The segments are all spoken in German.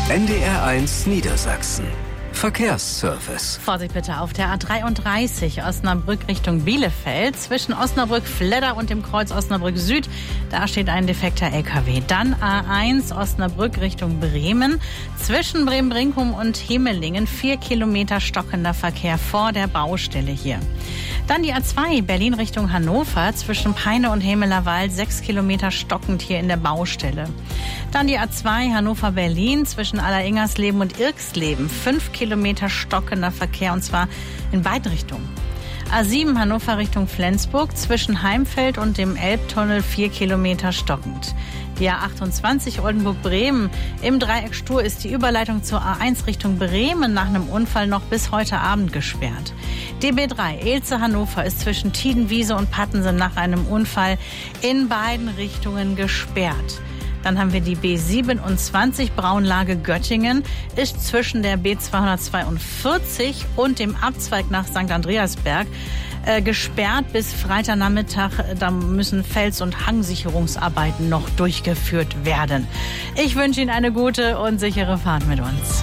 NDR1 Niedersachsen. Verkehrsservice. Vorsicht bitte auf der A33 Osnabrück Richtung Bielefeld. Zwischen Osnabrück-Fledder und dem Kreuz Osnabrück Süd, da steht ein defekter LKW. Dann A1 Osnabrück Richtung Bremen. Zwischen Bremen-Brinkum und Hemelingen 4 Kilometer stockender Verkehr vor der Baustelle hier. Dann die A2 Berlin Richtung Hannover. Zwischen Peine und Hemelerwald 6 Kilometer stockend hier in der Baustelle. Dann die A2 Hannover-Berlin zwischen Alleringers-Leben und Irksleben 5 Kilometer stockender Verkehr, und zwar in beiden Richtungen. A7 Hannover Richtung Flensburg zwischen Heimfeld und dem Elbtunnel 4 Kilometer stockend. Die A28 Oldenburg-Bremen im Dreieck Stur ist die Überleitung zur A1 Richtung Bremen nach einem Unfall noch bis heute Abend gesperrt. DB3 Elze-Hannover ist zwischen Tiedenwiese und Pattensen nach einem Unfall in beiden Richtungen gesperrt. Dann haben wir die B27 Braunlage Göttingen, ist zwischen der B242 und dem Abzweig nach St. Andreasberg gesperrt bis Freitagnachmittag. Da müssen Fels- und Hangsicherungsarbeiten noch durchgeführt werden. Ich wünsche Ihnen eine gute und sichere Fahrt mit uns.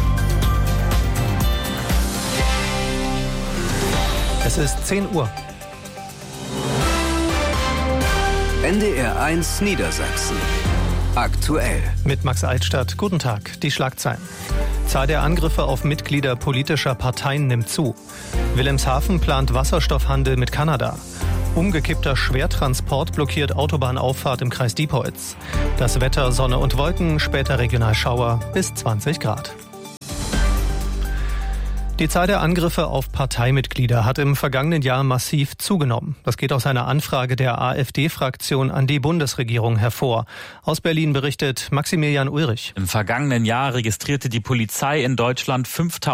Es ist 10 Uhr. NDR1 Niedersachsen. Aktuell. Mit Max Altstadt. Guten Tag. Die Schlagzeilen. Zahl der Angriffe auf Mitglieder politischer Parteien nimmt zu. Wilhelmshaven plant Wasserstoffhandel mit Kanada. Umgekippter Schwertransport blockiert Autobahnauffahrt im Kreis Diepholz. Das Wetter, Sonne und Wolken, später Regionalschauer bis 20 Grad. Die Zahl der Angriffe auf Parteimitglieder hat im vergangenen Jahr massiv zugenommen. Das geht aus einer Anfrage der AfD-Fraktion an die Bundesregierung hervor. Aus Berlin berichtet Maximilian Ulrich. Im vergangenen Jahr registrierte die Polizei in Deutschland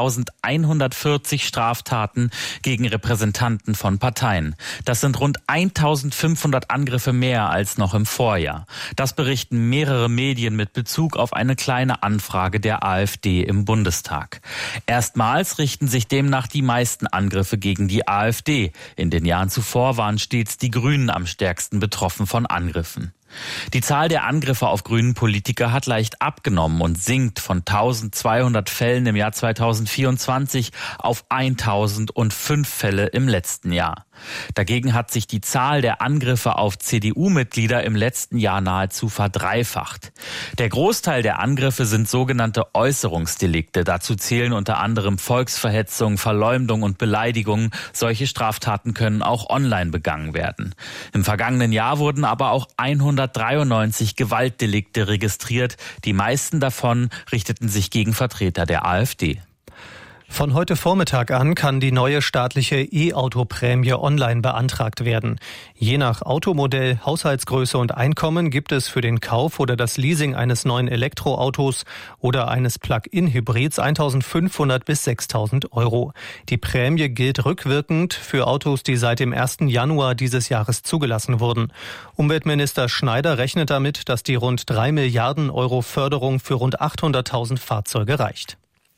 5.140 Straftaten gegen Repräsentanten von Parteien. Das sind rund 1.500 Angriffe mehr als noch im Vorjahr. Das berichten mehrere Medien mit Bezug auf eine kleine Anfrage der AfD im Bundestag. Erstmals richten sich demnach die meisten Angriffe gegen die AfD. In den Jahren zuvor waren stets die Grünen am stärksten betroffen von Angriffen. Die Zahl der Angriffe auf grünen Politiker hat leicht abgenommen und sinkt von 1.200 Fällen im Jahr 2024 auf 1.005 Fälle im letzten Jahr. Dagegen hat sich die Zahl der Angriffe auf CDU-Mitglieder im letzten Jahr nahezu verdreifacht. Der Großteil der Angriffe sind sogenannte Äußerungsdelikte. Dazu zählen unter anderem Volksverhetzung, Verleumdung und Beleidigung. Solche Straftaten können auch online begangen werden. Im vergangenen Jahr wurden aber auch 193 Gewaltdelikte registriert. Die meisten davon richteten sich gegen Vertreter der AfD. Von heute Vormittag an kann die neue staatliche E-Auto-Prämie online beantragt werden. Je nach Automodell, Haushaltsgröße und Einkommen gibt es für den Kauf oder das Leasing eines neuen Elektroautos oder eines Plug-in-Hybrids 1.500 bis 6.000 Euro. Die Prämie gilt rückwirkend für Autos, die seit dem 1. Januar dieses Jahres zugelassen wurden. Umweltminister Schneider rechnet damit, dass die rund 3 Milliarden Euro Förderung für rund 800.000 Fahrzeuge reicht.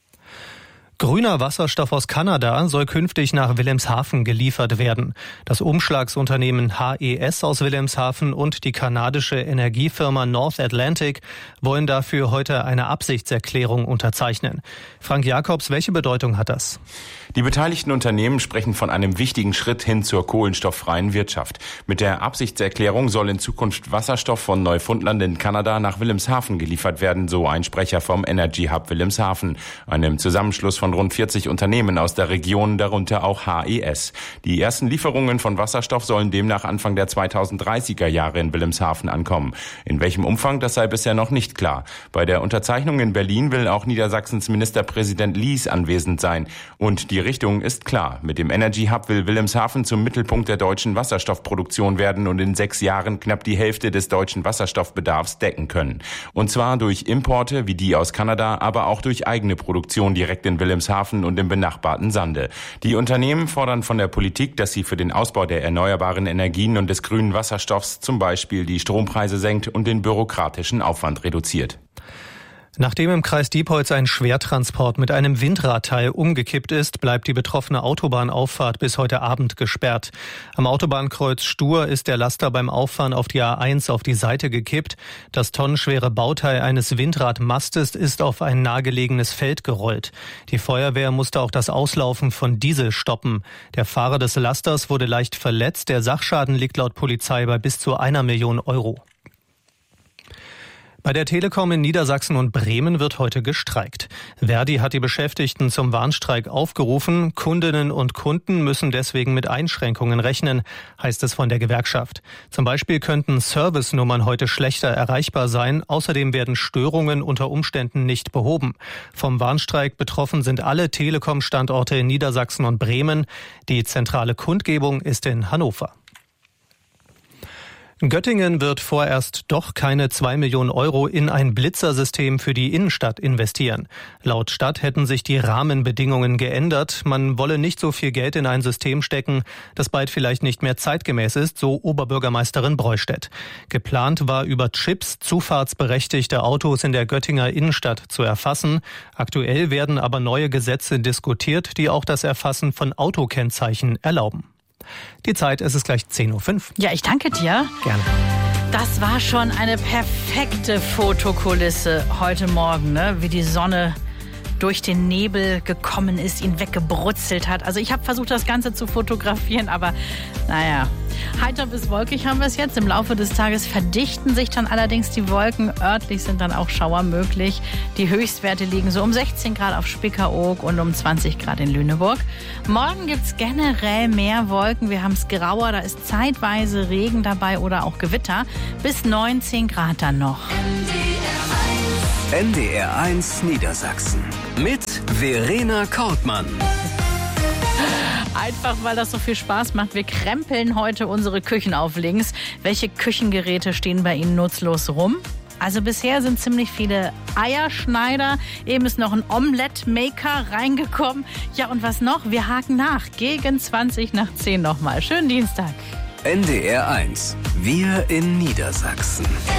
Grüner Wasserstoff aus Kanada soll künftig nach Wilhelmshaven geliefert werden. Das Umschlagsunternehmen HES aus Wilhelmshaven und die kanadische Energiefirma North Atlantic wollen dafür heute eine Absichtserklärung unterzeichnen. Frank Jakobs, welche Bedeutung hat das? Die beteiligten Unternehmen sprechen von einem wichtigen Schritt hin zur kohlenstofffreien Wirtschaft. Mit der Absichtserklärung soll in Zukunft Wasserstoff von Neufundland in Kanada nach Wilhelmshaven geliefert werden, so ein Sprecher vom Energy Hub Wilhelmshaven, einem Zusammenschluss von rund 40 Unternehmen aus der Region, darunter auch HES. Die ersten Lieferungen von Wasserstoff sollen demnach Anfang der 2030er Jahre in Wilhelmshaven ankommen. In welchem Umfang, das sei bisher noch nicht klar. Bei der Unterzeichnung in Berlin will auch Niedersachsens Ministerpräsident Lies anwesend sein. Und die Richtung ist klar. Mit dem Energy Hub will Wilhelmshaven zum Mittelpunkt der deutschen Wasserstoffproduktion werden und in 6 Jahren knapp die Hälfte des deutschen Wasserstoffbedarfs decken können. Und zwar durch Importe wie die aus Kanada, aber auch durch eigene Produktion direkt in Wilhelmshaven und im benachbarten Sande. Die Unternehmen fordern von der Politik, dass sie für den Ausbau der erneuerbaren Energien und des grünen Wasserstoffs zum Beispiel die Strompreise senkt und den bürokratischen Aufwand reduziert. Nachdem im Kreis Diepholz ein Schwertransport mit einem Windradteil umgekippt ist, bleibt die betroffene Autobahnauffahrt bis heute Abend gesperrt. Am Autobahnkreuz Stur ist der Laster beim Auffahren auf die A1 auf die Seite gekippt. Das tonnenschwere Bauteil eines Windradmastes ist auf ein nahegelegenes Feld gerollt. Die Feuerwehr musste auch das Auslaufen von Diesel stoppen. Der Fahrer des Lasters wurde leicht verletzt. Der Sachschaden liegt laut Polizei bei bis zu 1 Million Euro. Bei der Telekom in Niedersachsen und Bremen wird heute gestreikt. Verdi hat die Beschäftigten zum Warnstreik aufgerufen. Kundinnen und Kunden müssen deswegen mit Einschränkungen rechnen, heißt es von der Gewerkschaft. Zum Beispiel könnten Servicenummern heute schlechter erreichbar sein. Außerdem werden Störungen unter Umständen nicht behoben. Vom Warnstreik betroffen sind alle Telekom-Standorte in Niedersachsen und Bremen. Die zentrale Kundgebung ist in Hannover. Göttingen wird vorerst doch keine 2 Millionen Euro in ein Blitzersystem für die Innenstadt investieren. Laut Stadt hätten sich die Rahmenbedingungen geändert. Man wolle nicht so viel Geld in ein System stecken, das bald vielleicht nicht mehr zeitgemäß ist, so Oberbürgermeisterin Breustedt. Geplant war, über Chips zufahrtsberechtigte Autos in der Göttinger Innenstadt zu erfassen. Aktuell werden aber neue Gesetze diskutiert, die auch das Erfassen von Autokennzeichen erlauben. Die Zeit, es ist gleich 10:05 Uhr. Ja, ich danke dir. Gerne. Das war schon eine perfekte Fotokulisse heute Morgen, ne? Wie die Sonne durch den Nebel gekommen ist, ihn weggebrutzelt hat. Also ich habe versucht, das Ganze zu fotografieren, aber naja, heiter bis wolkig haben wir es jetzt. Im Laufe des Tages verdichten sich dann allerdings die Wolken. Örtlich sind dann auch Schauer möglich. Die Höchstwerte liegen so um 16 Grad auf Spickeroog und um 20 Grad in Lüneburg. Morgen gibt es generell mehr Wolken. Wir haben es grauer, da ist zeitweise Regen dabei oder auch Gewitter. Bis 19 Grad dann noch. NDR 1 Niedersachsen mit Verena Kortmann. Einfach, weil das so viel Spaß macht. Wir krempeln heute unsere Küchen auf links. Welche Küchengeräte stehen bei Ihnen nutzlos rum? Also bisher sind ziemlich viele Eierschneider. Eben ist noch ein Omelette-Maker reingekommen. Ja, und was noch? Wir haken nach. Gegen 20 nach 10 nochmal. Schönen Dienstag. NDR 1. Wir in Niedersachsen.